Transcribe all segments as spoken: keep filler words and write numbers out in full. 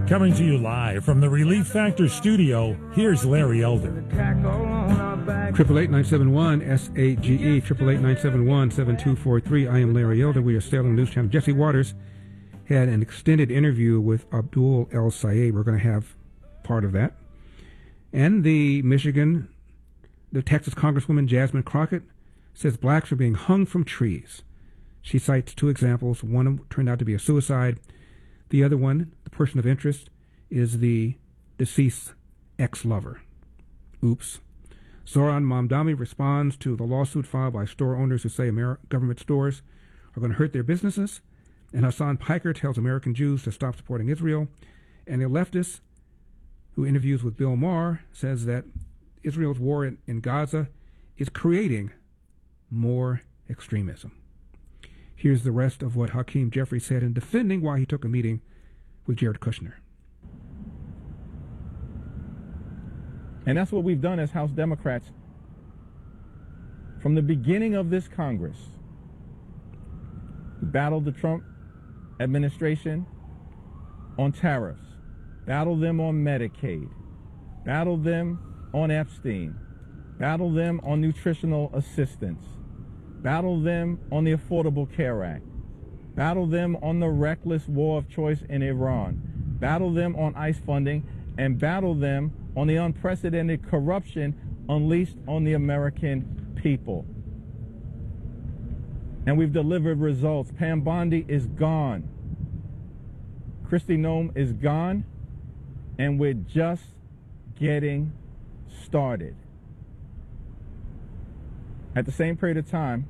Coming to you live from the Relief Factor studio, here's Larry Elder. Triple eight nine seven one S A G E, triple eight nine seven one seven two four three. I am Larry Elder. We are Salem News Channel. Jesse Waters had an extended interview with Abdul El Sayed. We're going to have part of that. And the Michigan, the Texas Congresswoman Jasmine Crockett says blacks are being hung from trees. She cites two examples. One turned out to be a suicide. The other one, the person of interest, is the deceased ex-lover. Oops. Zoran Mamdani responds to the lawsuit filed by store owners who say Amer- government stores are going to hurt their businesses. And Hassan Piker tells American Jews to stop supporting Israel. And a leftist who interviews with Bill Maher says that Israel's war in, in Gaza is creating more extremism. Here's the rest of what Hakeem Jeffries said in defending why he took a meeting with Jared Kushner. And that's what we've done as House Democrats from the beginning of this Congress. We battled the Trump administration on tariffs, battled them on Medicaid, battled them on Epstein, battled them on nutritional assistance, battled them on the Affordable Care Act, battled them on the reckless war of choice in Iran, battled them on ICE funding, and battled them on the unprecedented corruption unleashed on the American people. And we've delivered results. Pam Bondi is gone. Kristi Noem is gone. And we're just getting started. At the same period of time,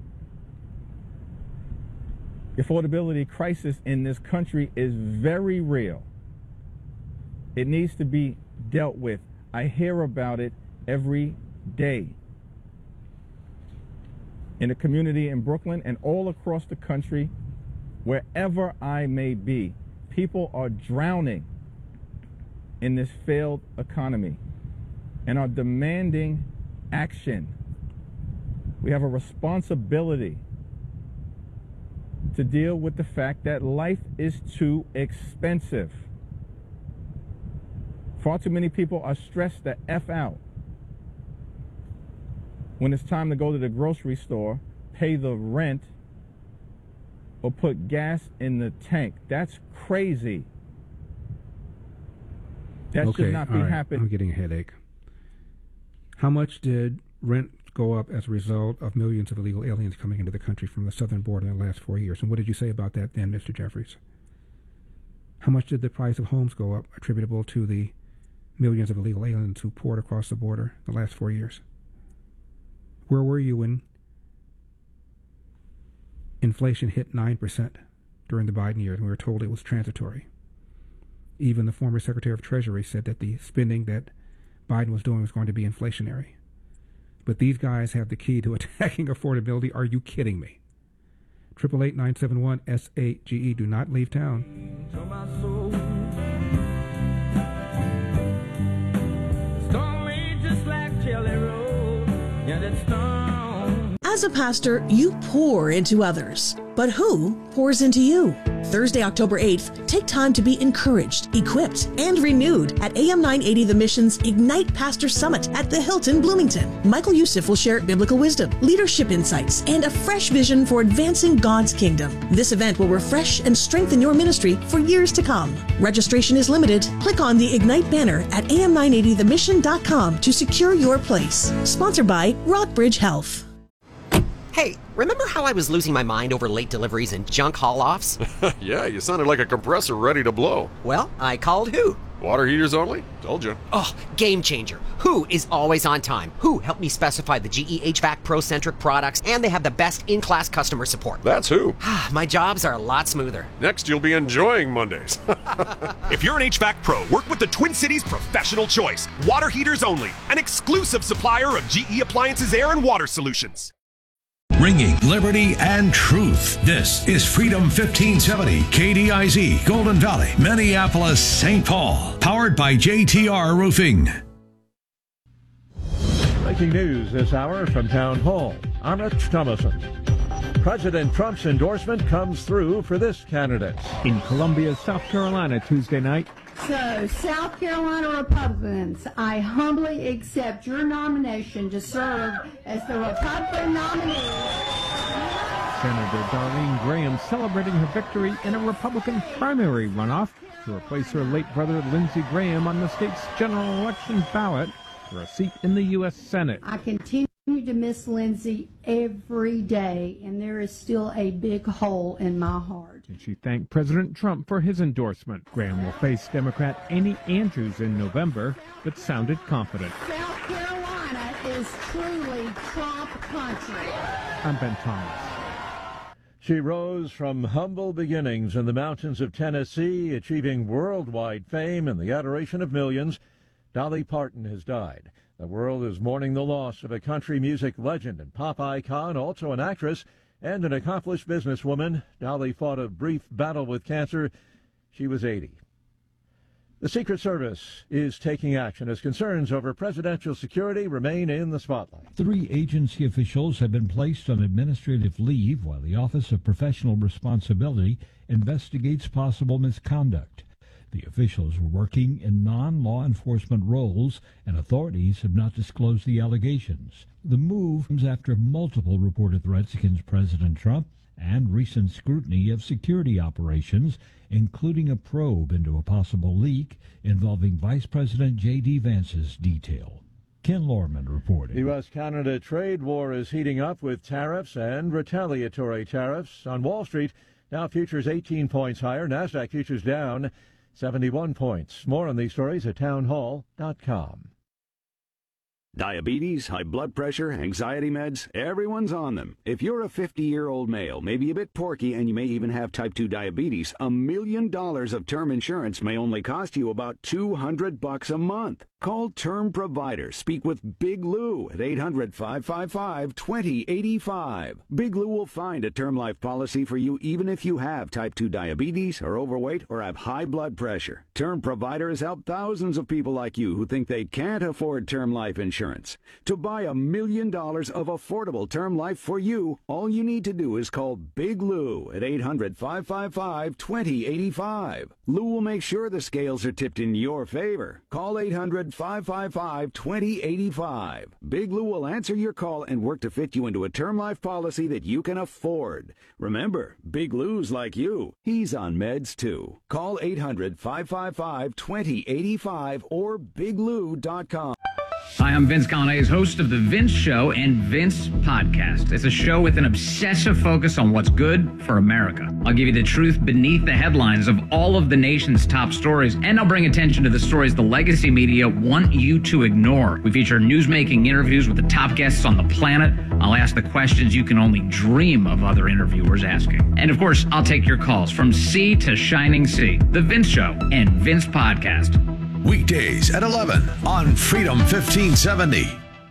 the affordability crisis in this country is very real. It needs to be dealt with. I hear about it every day. In the community in Brooklyn and all across the country, wherever I may be, people are drowning in this failed economy and are demanding action. We have a responsibility to deal with the fact that life is too expensive. Far too many people are stressed the F out when it's time to go to the grocery store, pay the rent, or put gas in the tank. That's crazy. That okay, should not be right. happening. I'm getting a headache. How much did rent go up as a result of millions of illegal aliens coming into the country from the southern border in the last four years? And what did you say about that then, Mister Jeffries? How much did the price of homes go up attributable to the millions of illegal aliens who poured across the border the last four years? Where were you when inflation hit nine percent during the Biden years and we were told it was transitory? Even the former Secretary of Treasury said that the spending that Biden was doing was going to be inflationary. But these guys have the key to attacking affordability. Are you kidding me? triple eight nine seven one S A G E. Do not leave town. As a pastor, you pour into others. But who pours into you? Thursday, October eighth, take time to be encouraged, equipped, and renewed at A M nine eighty The Mission's Ignite Pastor Summit at the Hilton Bloomington. Michael Youssef will share biblical wisdom, leadership insights, and a fresh vision for advancing God's kingdom. This event will refresh and strengthen your ministry for years to come. Registration is limited. Click on the Ignite banner at A M nine eighty the mission dot com to secure your place. Sponsored by Rockbridge Health. Hey, remember how I was losing my mind over late deliveries and junk haul-offs? Yeah, you sounded like a compressor ready to blow. Well, I called Who. Water heaters only? Told you. Oh, game changer. Who is always on time. Who helped me specify the G E H V A C Pro-centric products, and they have the best in-class customer support. That's Who. My jobs are a lot smoother. Next, you'll be enjoying Mondays. If you're an H V A C Pro, work with the Twin Cities Professional Choice. Water heaters only. An exclusive supplier of G E Appliances Air and Water Solutions. Bringing liberty and truth. This is Freedom fifteen seventy, K D I Z, Golden Valley, Minneapolis, Saint Paul. Powered by J T R Roofing. Breaking news this hour from Town Hall. I'm Rich Thomason. President Trump's endorsement comes through for this candidate. In Columbia, South Carolina, Tuesday night, So, South Carolina Republicans, I humbly accept your nomination to serve as the Republican nominee. Senator Darlene Graham celebrating her victory in a Republican primary runoff to replace her late brother Lindsey Graham on the state's general election ballot for a seat in the U S Senate. I continue to miss Lindsey every day, and there is still a big hole in my heart. And she thanked President Trump for his endorsement. Graham will face Democrat Amy Andrews in November, but sounded confident. South Carolina is truly Trump country. I'm Ben Thomas. She rose from humble beginnings in the mountains of Tennessee, achieving worldwide fame and the adoration of millions. Dolly Parton has died. The world is mourning the loss of a country music legend and pop icon, also an actress and an accomplished businesswoman. Dolly fought a brief battle with cancer. She was eighty. The Secret Service is taking action as concerns over presidential security remain in the spotlight. Three agency officials have been placed on administrative leave while the Office of Professional Responsibility investigates possible misconduct. The officials were working in non-law enforcement roles, and authorities have not disclosed the allegations. The move comes after multiple reported threats against President Trump and recent scrutiny of security operations, including a probe into a possible leak involving Vice President J D. Vance's detail. Ken Lorman reporting. The U S Canada trade war is heating up with tariffs and retaliatory tariffs. On Wall Street, Dow futures eighteen points higher, NASDAQ futures down seventy-one points. More on these stories at townhall dot com. Diabetes, high blood pressure, anxiety meds, everyone's on them. If you're a fifty-year-old male, maybe a bit porky, and you may even have type two diabetes, a million dollars of term insurance may only cost you about two hundred bucks a month. Call Term Provider. Speak with Big Lou at eight hundred, five five five, two zero eight five. Big Lou will find a term life policy for you even if you have type two diabetes, are overweight, or have high blood pressure. Term Provider has helped thousands of people like you who think they can't afford term life insurance. To buy a million dollars of affordable term life for you, all you need to do is call Big Lou at eight hundred, five five five, two zero eight five. Lou will make sure the scales are tipped in your favor. Call eight hundred, five five five, two zero eight five. Big Lou will answer your call and work to fit you into a term life policy that you can afford. Remember, Big Lou's like you. He's on meds too. Call eight hundred, five five five, two zero eight five or big lou dot com. Hi, I'm Vince Colonnese, host of The Vince Show and Vince Podcast. It's a show with an obsessive focus on what's good for America. I'll give you the truth beneath the headlines of all of the nation's top stories, and I'll bring attention to the stories the legacy media want you to ignore. We feature newsmaking interviews with the top guests on the planet. I'll ask the questions you can only dream of other interviewers asking. And of course, I'll take your calls from sea to shining sea. The Vince Show and Vince Podcast. Weekdays at eleven on Freedom fifteen seventy.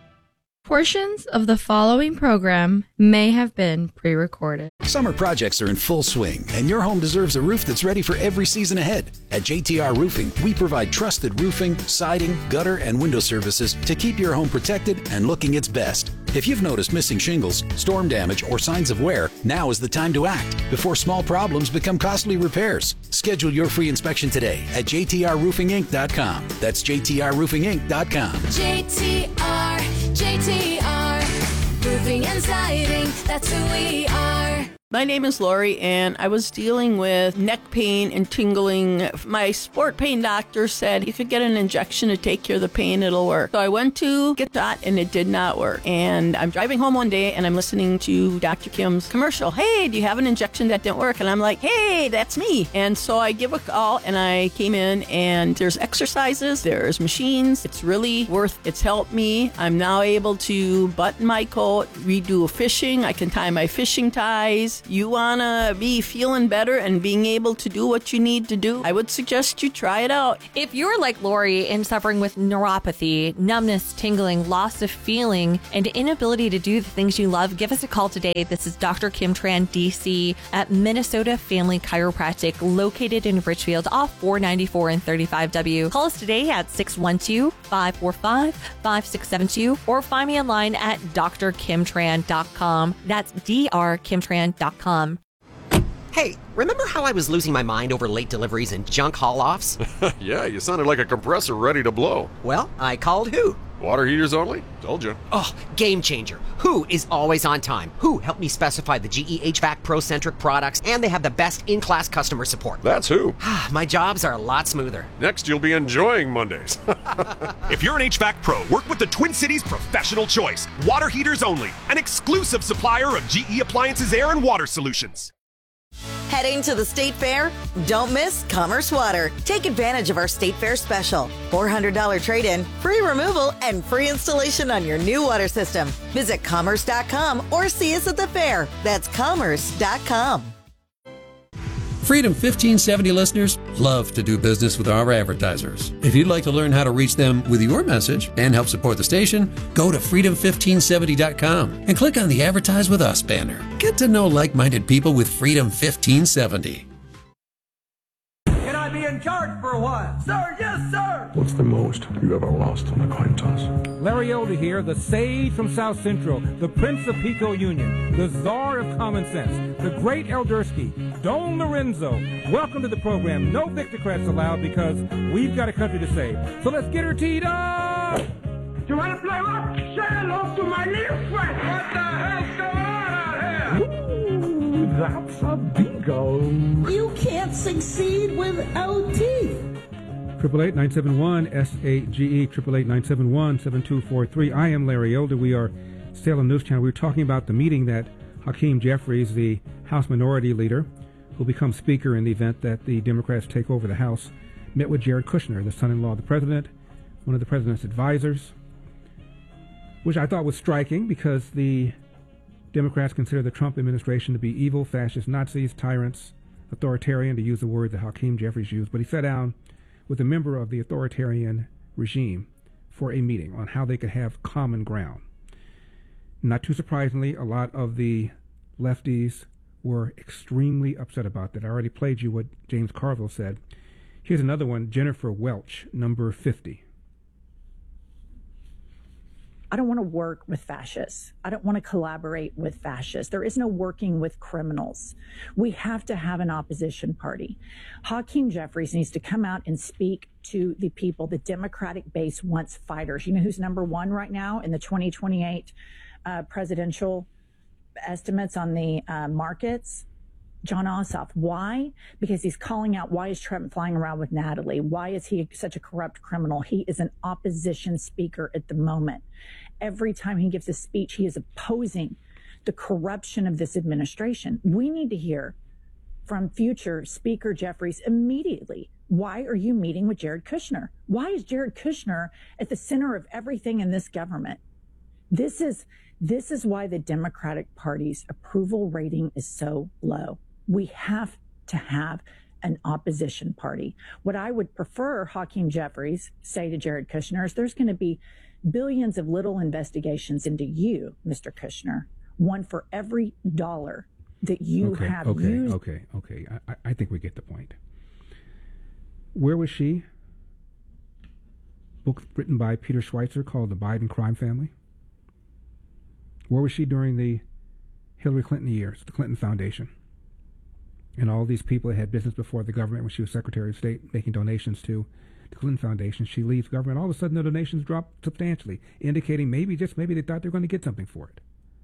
Portions of the following program may have been pre-recorded. Summer projects are in full swing, and your home deserves a roof that's ready for every season ahead. At J T R Roofing, we provide trusted roofing, siding, gutter, and window services to keep your home protected and looking its best. If you've noticed missing shingles, storm damage, or signs of wear, now is the time to act before small problems become costly repairs. Schedule your free inspection today at j t r roofing inc dot com. That's j t r roofing inc dot com. J T R, J T R, roofing and siding, that's who we are. My name is Lori, and I was dealing with neck pain and tingling. My sport pain doctor said you could get an injection to take care of the pain, it'll work. So I went to get that, and it did not work. And I'm driving home one day, and I'm listening to Doctor Kim's commercial. Hey, do you have an injection that didn't work? And I'm like, hey, that's me. And so I give a call, and I came in, and there's exercises, there's machines. It's really worth, it's helped me. I'm now able to button my coat, redo fishing. I can tie my fishing ties. You want to be feeling better and being able to do what you need to do, I would suggest you try it out. If you're like Lori and suffering with neuropathy, numbness, tingling, loss of feeling, and inability to do the things you love, give us a call today. This is Doctor Kim Tran, D C, at Minnesota Family Chiropractic, located in Richfield off four ninety-four and thirty-five W. Call us today at six one two, five four five, five six seven two or find me online at d r kim tran dot com. That's d r kim tran dot com. Hey, remember how I was losing my mind over late deliveries and junk haul-offs? Yeah, you sounded like a compressor ready to blow. Well, I called who? Water heaters only? Told you. Oh, game changer. Who is always on time? Who helped me specify the G E H V A C Pro-centric products, and they have the best in-class customer support. That's who. My jobs are a lot smoother. Next, you'll be enjoying Mondays. If you're an H V A C pro, work with the Twin Cities Professional Choice. Water heaters only. An exclusive supplier of G E Appliances Air and Water Solutions. Heading to the State Fair? Don't miss Commerce Water. Take advantage of our State Fair special. four hundred dollars trade-in, free removal, and free installation on your new water system. Visit commerce dot com or see us at the fair. That's commerce dot com. Freedom fifteen seventy listeners love to do business with our advertisers. If you'd like to learn how to reach them with your message and help support the station, go to freedom fifteen seventy dot com and click on the Advertise with Us banner. Get to know like-minded people with Freedom fifteen seventy. Can I be in charge for a while? Sir, yes, sir! What's the most you ever lost on a coin toss? Larry Elder here, the sage from South Central, the Prince of Pico Union, the czar of common sense, the great Eldersky, Don Lorenzo. Welcome to the program. No Victocrats allowed because we've got a country to save. So let's get her teed up! You want to play what? Say hello to my little friend! What the hell's going on out here? Ooh, that's a bingo. You can't succeed without teeth. Triple eight nine seven one S A G E triple eight nine seven one seven two four three. I am Larry Elder. We are Salem News Channel. We were talking about the meeting that Hakeem Jeffries, the House Minority Leader, who becomes Speaker in the event that the Democrats take over the House, met with Jared Kushner, the son-in-law of the President, one of the President's advisors, which I thought was striking because the Democrats consider the Trump administration to be evil, fascist, Nazis, tyrants, authoritarian, to use the word that Hakeem Jeffries used. But he sat down with a member of the authoritarian regime for a meeting on how they could have common ground. Not too surprisingly, a lot of the lefties were extremely upset about that. I already played you what James Carville said. Here's another one, Jennifer Welch, number fifty. I don't want to work with fascists. I don't want to collaborate with fascists. There is no working with criminals. We have to have an opposition party. Hakeem Jeffries needs to come out and speak to the people. The Democratic base wants fighters. You know who's number one right now in the twenty twenty-eight uh, presidential estimates on the uh, markets? John Ossoff. Why? Because he's calling out, why is Trump flying around with Natalie? Why is he such a corrupt criminal? He is an opposition speaker at the moment. Every time he gives a speech, he is opposing the corruption of this administration. We need to hear from future Speaker Jeffries immediately. Why are you meeting with Jared Kushner? Why is Jared Kushner at the center of everything in this government? This is, this is why the Democratic Party's approval rating is so low. We have to have an opposition party. What I would prefer Hakeem Jeffries say to Jared Kushner is there's going to be billions of little investigations into you, Mister Kushner, one for every dollar that you okay, have okay, used. Okay, okay, okay. I, I think we get the point. Where was she? Book written by Peter Schweitzer called The Biden Crime Family. Where was she during the Hillary Clinton years, the Clinton Foundation? And all these people that had business before the government when she was Secretary of State making donations to the Clinton Foundation. She leaves government. All of a sudden the donations drop substantially, indicating maybe, just maybe, they thought they were going to get something for it.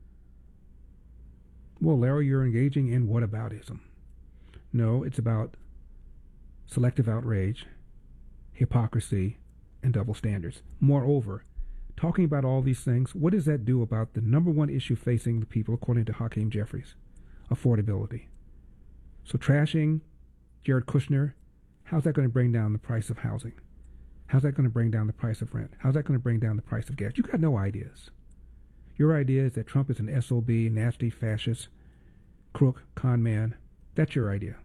Well, Larry, you're engaging in whataboutism. No, it's about selective outrage, hypocrisy, and double standards. Moreover, talking about all these things, what does that do about the number one issue facing the people, according to Hakeem Jeffries? Affordability. So trashing Jared Kushner, how's that going to bring down the price of housing? How's that going to bring down the price of rent? How's that going to bring down the price of gas? You got no ideas. Your idea is that Trump is an S O B, nasty, fascist, crook, con man. That's your idea.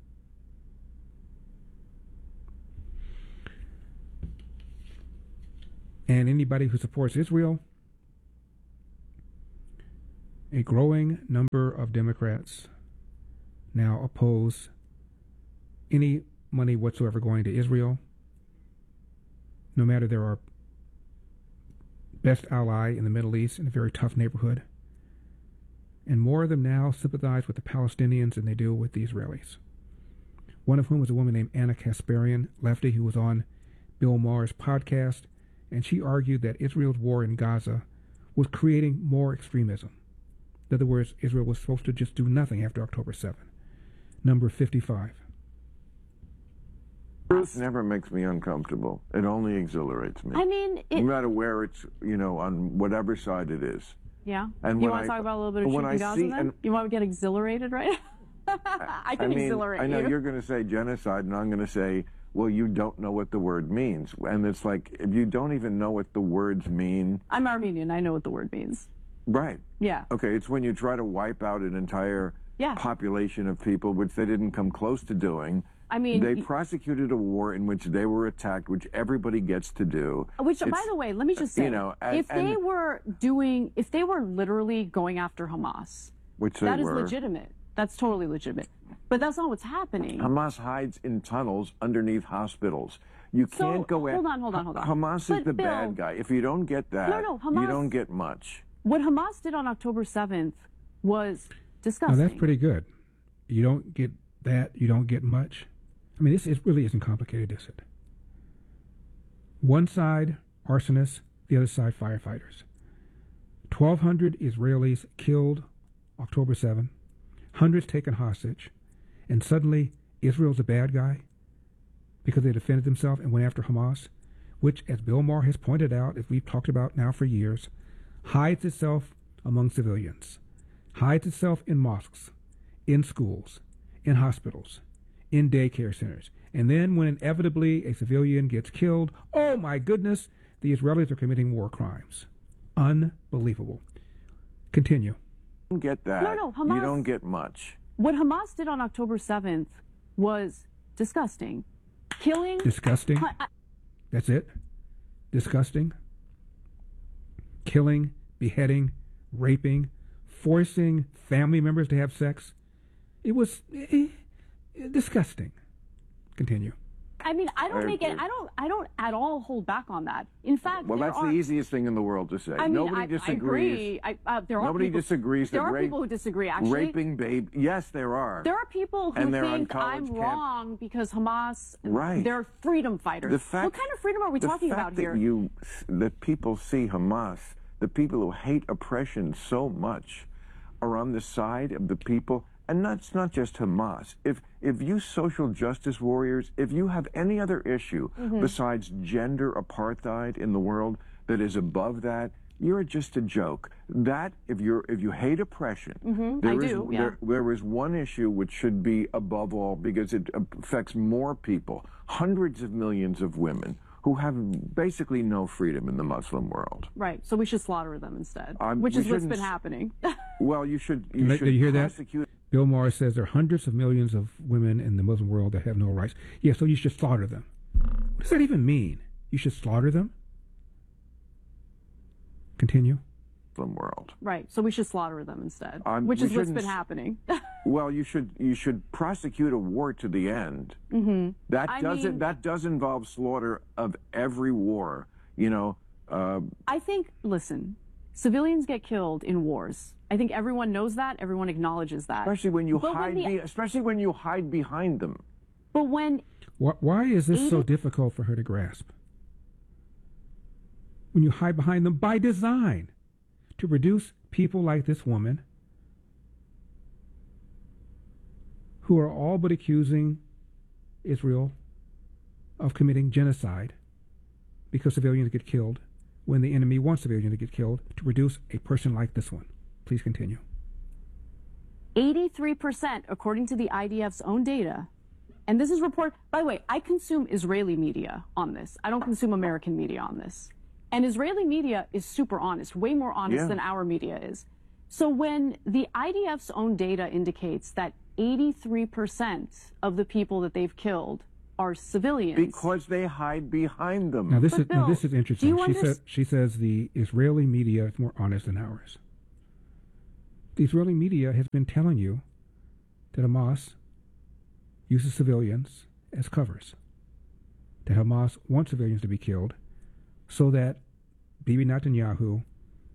And anybody who supports Israel, a growing number of Democrats now oppose any money whatsoever going to Israel, no matter they're our best ally in the Middle East in a very tough neighborhood. and more of them now sympathize with the Palestinians than they do with the Israelis. One of whom was a woman named Anna Kasparian, lefty, who was on Bill Maher's podcast, and she argued that Israel's war in Gaza was creating more extremism. In other words, Israel was supposed to just do nothing after October seventh. Number fifty-five. Truth never makes me uncomfortable. It only exhilarates me. I mean, it, no matter where it's, you know, on whatever side it is. Yeah. And you when want to I- talk about a little bit of when truth I in Gaza see- then? and- You want to get exhilarated, right? I can I mean, exhilarate I know you. you're going to say genocide, and I'm going to say, well, you don't know what the word means. And it's like, if you don't even know what the words mean, I'm Armenian. I know what the word means. right. Yeah. Okay, it's when you try to wipe out an entire Yeah. population of people, which they didn't come close to doing. I mean, they y- prosecuted a war in which they were attacked, which everybody gets to do. Which, by It's- the way, let me just say, you know, and- if they and- were doing, if they were literally going after Hamas, Which they that is were. legitimate. That's totally legitimate. But that's not what's happening. Hamas hides in tunnels underneath hospitals. You So, can't go in. hold on, hold on, hold on. Hamas But is the Bill- bad guy. If you don't get that, No, no, Hamas- you don't get much. What Hamas did on October seventh was Now, disgusting. that's pretty good. You don't get that, you don't get much. I mean, this it really isn't complicated, is it? One side, arsonists, the other side, firefighters. twelve hundred Israelis killed October seventh, hundreds taken hostage, and suddenly Israel's a bad guy because they defended themselves and went after Hamas, which, as Bill Maher has pointed out, as we've talked about now for years, hides itself among civilians, hides itself in mosques, in schools, in hospitals, in daycare centers. And then when inevitably a civilian gets killed, oh my goodness, the Israelis are committing war crimes. Unbelievable. Continue. You don't get that. No, no, Hamas- You don't get much. What Hamas did on October seventh was disgusting. Killing. Disgusting. Hu- I- That's it? Disgusting. Killing, beheading, raping, forcing family members to have sex. It was eh, eh, disgusting. Continue. I mean, I don't I make it. agree. I don't. I don't at all hold back on that. In fact, Well, there that's are, the easiest thing in the world to say. I mean, Nobody I, I disagrees. agree. I, uh, there are Nobody people, disagrees There that are rape, people who disagree. Actually, raping babe. Yes, there are. there are people who And they're on think college I'm camp- wrong because Hamas. Right. They're freedom fighters. The fact, what kind of freedom are we the talking fact about that here? You, that people see Hamas, the people who hate oppression so much, are on the side of the people. And that's not just Hamas. If if you social justice warriors, if you have any other issue Mhm. besides gender apartheid in the world that is above that, you're just a joke. That if you're if you hate oppression, Mhm, there I is do, yeah. there, there is one issue which should be above all because it affects more people, hundreds of millions of women who have basically no freedom in the Muslim world. Right. So we should slaughter them instead, Um, which we is what's shouldn't been s- happening. Well, you should you Did should you hear that? prosecute. Bill Maher says there are hundreds of millions of women in the Muslim world that have no rights. Yeah, so you should slaughter them. What does that even mean? You should slaughter them? Continue. Muslim world. Right. So we should slaughter them instead, Um, which we is what's shouldn't been s- happening. Well, you should you should prosecute a war to the end. hmm That I doesn't mean- that does involve slaughter of every war. You know, uh, I think, listen, civilians get killed in wars. I think everyone knows that. Everyone acknowledges that. especially when you But when hide, the- be, especially when you hide behind them. But when Why, why is this so eighty difficult for her to grasp? When you hide behind them by design to produce people like this woman who are all but accusing Israel of committing genocide because civilians get killed when the enemy wants civilians to get killed, to produce a person like this one. Please continue. eighty-three percent, according to the I D F's own data, and this is report, by the way, I consume Israeli media on this. I don't consume American media on this. And Israeli media is super honest, way more honest Yeah. than our media is. So when the I D F's own data indicates that eighty-three percent of the people that they've killed are civilians. Because they hide behind them. Now this But is now Bill, this is do interesting. you She underst- says she says the Israeli media is more honest than ours. The Israeli media has been telling you that Hamas uses civilians as covers. That Hamas wants civilians to be killed so that Bibi Netanyahu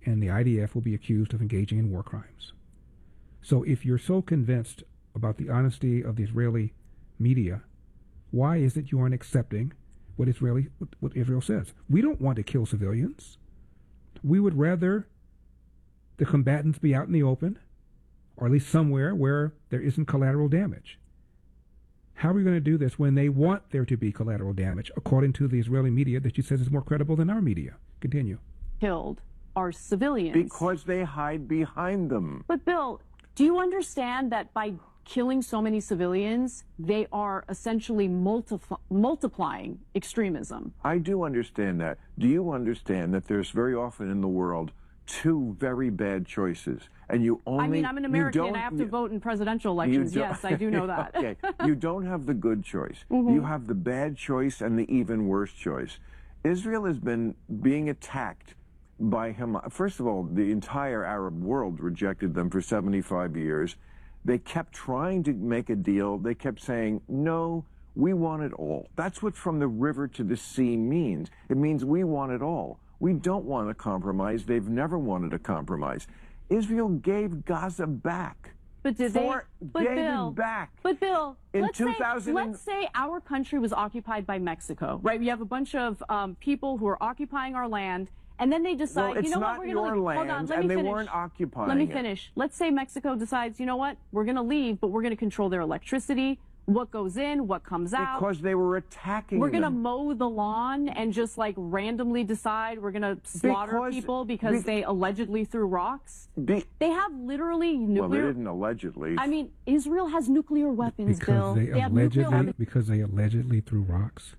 and the I D F will be accused of engaging in war crimes. So if you're so convinced about the honesty of the Israeli media, why is it you aren't accepting what Israeli what, what Israel says? We don't want to kill civilians. We would rather the combatants be out in the open, or at least somewhere where there isn't collateral damage. How are we going to do this when they want there to be collateral damage, according to the Israeli media that you says is more credible than our media? Continue. Killed are civilians. Because they hide behind them. But Bill, do you understand that by killing so many civilians, they are essentially multipl- multiplying extremism? I do understand that. Do you understand that there's very often in the world two very bad choices, and you only... I mean, I'm an American, and I have to vote in presidential elections. Yes, I do know that. Okay, you don't have the good choice. Mm-hmm. You have the bad choice and the even worse choice. Israel has been being attacked by Hamas. First of all, the entire Arab world rejected them for seventy-five years. They kept trying to make a deal. They kept saying, no, we want it all. That's what from the river to the sea means. It means we want it all. We don't want a compromise. They've never wanted a compromise. Israel gave Gaza back. But did For, they? But gave Bill, it back. But Bill, in let's, two say, thousand let's say our country was occupied by Mexico, right? We have a bunch of um, people who are occupying our land, and then they decide, well, it's you know not what, we're going to leave. Land, Hold on, let and me they finish. weren't occupying Let me it. finish. Let's say Mexico decides, you know what, we're going to leave, but we're going to control their electricity, what goes in, what comes out. Because they were attacking We're going to them. mow the lawn and just like randomly decide we're going to slaughter Because- people because be- they allegedly threw rocks. Be- They have literally nuclear. well, they didn't allegedly. I mean, Israel has nuclear weapons, Because Bill. they, have nuclear allegedly weapons. because they allegedly threw rocks.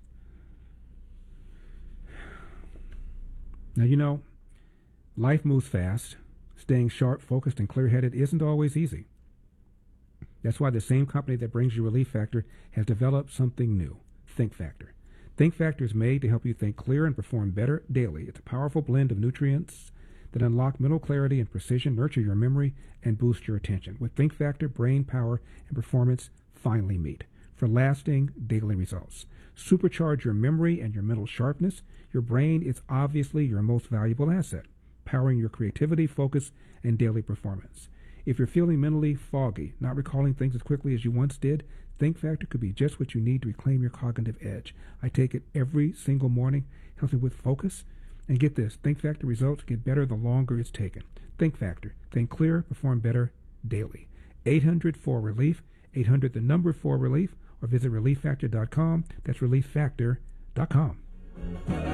Now, you know, life moves fast. Staying sharp, focused, and clear-headed isn't always easy. That's why the same company that brings you Relief Factor has developed something new, Think Factor. Think Factor is made to help you think clear and perform better daily. It's a powerful blend of nutrients that unlock mental clarity and precision, nurture your memory, and boost your attention. With Think Factor, brain power and performance finally meet for lasting daily results. Supercharge your memory and your mental sharpness. Your brain is obviously your most valuable asset, powering your creativity, focus, and daily performance. If you're feeling mentally foggy, not recalling things as quickly as you once did, Think Factor could be just what you need to reclaim your cognitive edge. I take it every single morning, helps me with focus. And get this, Think Factor results get better the longer it's taken. Think Factor. Think clear, perform better daily. eight hundred four relief, eight hundred the number four relief, or visit relief factor dot com. That's relief factor dot com.